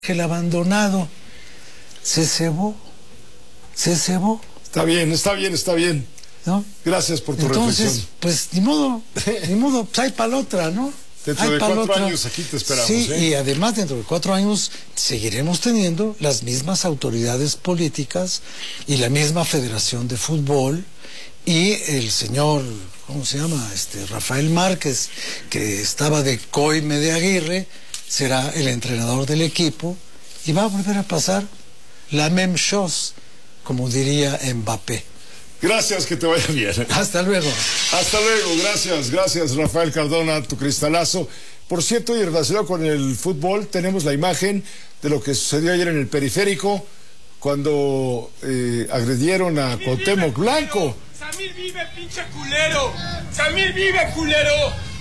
El abandonado se cebó. Está bien. ¿No? Gracias por tu Entonces, reflexión. pues ni modo, pues hay para la otra, ¿no? Dentro de 4 años aquí te esperamos. Sí, y además dentro de 4 años seguiremos teniendo las mismas autoridades políticas y la misma Federación de Fútbol y el señor, ¿cómo se llama? Rafael Márquez, que estaba de coime de Aguirre, será el entrenador del equipo y va a volver a pasar la même chose, como diría Mbappé. Gracias, que te vaya bien. Hasta luego. Hasta luego, gracias Rafael Cardona, tu cristalazo. Por cierto, y relacionado con el fútbol, tenemos la imagen de lo que sucedió ayer en el Periférico, cuando agredieron a Cuauhtémoc Blanco. ¡Samir vive, pinche culero! ¡Samir vive, culero!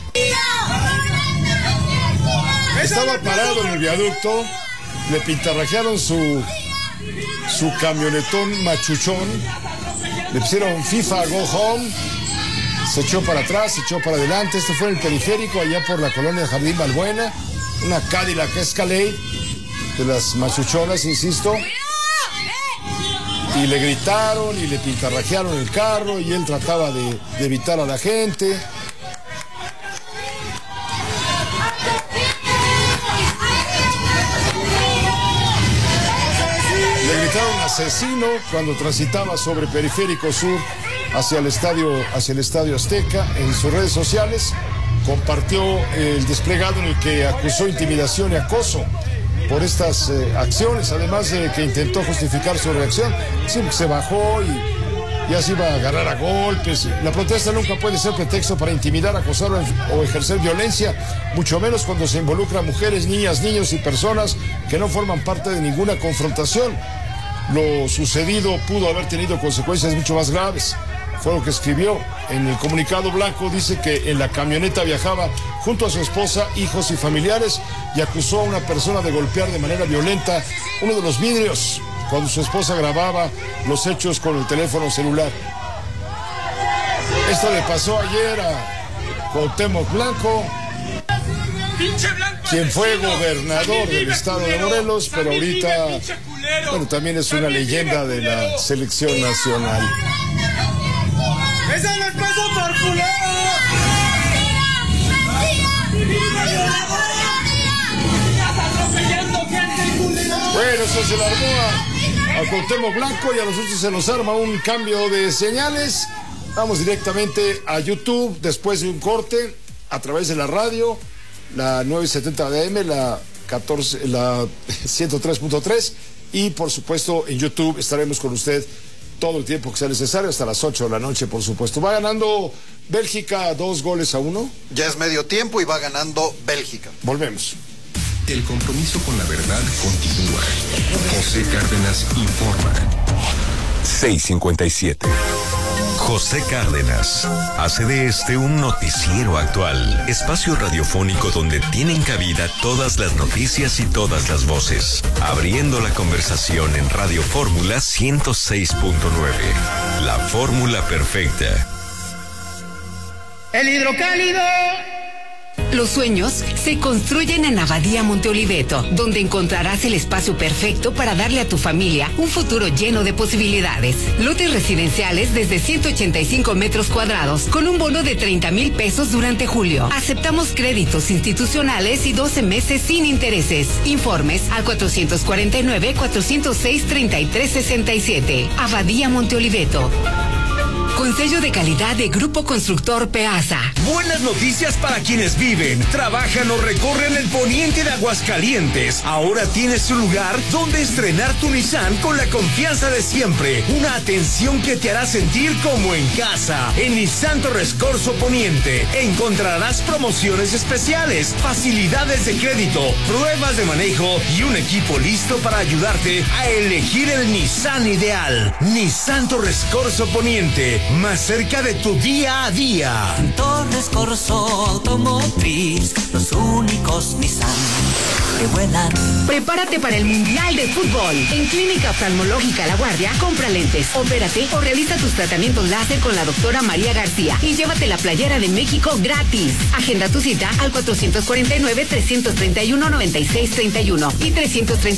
Estaba parado en el viaducto, le pintarrajearon su camionetón machuchón, le pusieron FIFA Go Home, se echó para atrás, se echó para adelante. Esto fue en el Periférico, allá por la colonia Jardín Balbuena, una Cadillac Escalade de las machuchonas, insisto, y le gritaron y le pintarrajearon el carro y él trataba de evitar a la gente. Le gritaron asesino cuando transitaba sobre Periférico Sur hacia el estadio Azteca. En sus redes sociales compartió el desplegado en el que acusó intimidación y acoso por estas acciones, además de que intentó justificar su reacción. Sí, se bajó y ya se iba a agarrar a golpes. La protesta nunca puede ser pretexto para intimidar, acosar o ejercer violencia, mucho menos cuando se involucra a mujeres, niñas, niños y personas que no forman parte de ninguna confrontación. Lo sucedido pudo haber tenido consecuencias mucho más graves. Fue lo que escribió. En el comunicado, Blanco dice que en la camioneta viajaba junto a su esposa, hijos y familiares y acusó a una persona de golpear de manera violenta uno de los vidrios cuando su esposa grababa los hechos con el teléfono celular. Esto le pasó ayer a Cuauhtémoc Blanco, quien fue gobernador del estado de Morelos, pero ahorita, bueno, también es una leyenda de la selección nacional. ¡Eso les pasa por culero! Bueno, eso se le armó a Cuauhtémoc Blanco y a nosotros se nos arma un cambio de señales. Vamos directamente a YouTube después de un corte a través de la radio, la 970 de AM, la 103.3 y por supuesto en YouTube estaremos con usted todo el tiempo que sea necesario, hasta las 8 de la noche, por supuesto. Va ganando Bélgica 2-1. Ya es medio tiempo y va ganando Bélgica. Volvemos. El compromiso con la verdad continúa. José Cárdenas informa. 6:57. José Cárdenas hace de este un noticiero actual, espacio radiofónico donde tienen cabida todas las noticias y todas las voces, abriendo la conversación en Radio Fórmula 106.9, la fórmula perfecta. ¡El hidrocálido! Los sueños se construyen en Abadía Monte Oliveto, donde encontrarás el espacio perfecto para darle a tu familia un futuro lleno de posibilidades. Lotes residenciales desde 185 metros cuadrados, con un bono de 30,000 pesos durante julio. Aceptamos créditos institucionales y 12 meses sin intereses. Informes al 449-406-3367. Abadía Monte Oliveto. Con sello de calidad de Grupo Constructor Peasa. Buenas noticias para quienes viven, trabajan o recorren el poniente de Aguascalientes. Ahora tienes un lugar donde estrenar tu Nissan con la confianza de siempre. Una atención que te hará sentir como en casa. En Nissan Torres Corzo Poniente encontrarás promociones especiales, facilidades de crédito, pruebas de manejo y un equipo listo para ayudarte a elegir el Nissan ideal. Nissan Torres Corzo Poniente, más cerca de tu día a día. Torres Corso Automotriz, los únicos Nissan. que vuelan. Prepárate para el Mundial de Fútbol. En Clínica Oftalmológica La Guardia, compra lentes, opérate o realiza tus tratamientos láser con la doctora María García y llévate la playera de México gratis. Agenda tu cita al 449-331-9631 y 330